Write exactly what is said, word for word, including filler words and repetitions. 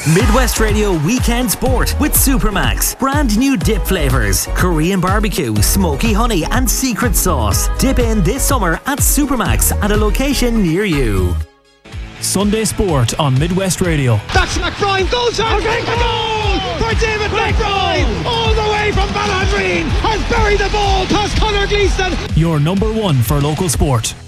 Midwest Radio Weekend Sport with Supermax. Brand new dip flavours. Korean barbecue, smoky honey and secret sauce. Dip in this summer at Supermax at a location near you. Sunday Sport on Midwest Radio. That's McBride, goes on, okay, the goal for David McBride, all the way from Balladreen, has buried the ball past Conor Gleeson. Your number one for local sport.